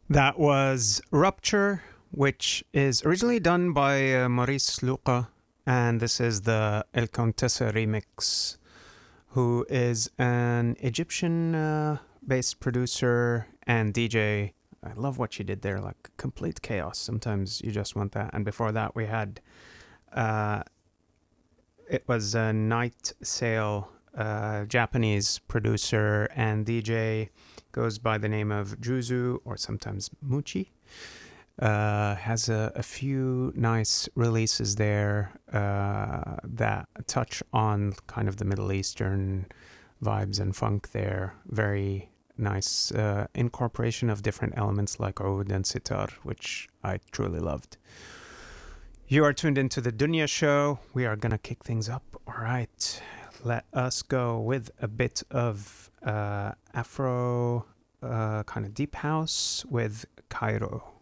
That was Rupture, which is originally done by Maurice Luca, and this is the El Contessa remix, who is an Egyptian based producer and DJ. I love what she did there, like complete chaos. Sometimes you just want that. And before that, we had uh, it was a Night Sail, Japanese producer and DJ, goes by the name of Juzu or sometimes Muchi. Has a few nice releases there that touch on kind of the Middle Eastern vibes and funk there. Very nice incorporation of different elements like oud and sitar, which I truly loved. You are tuned into the Dunya Show. We are going to kick things up. All right. Let us go with a bit of Afro kind of deep house with Cairo.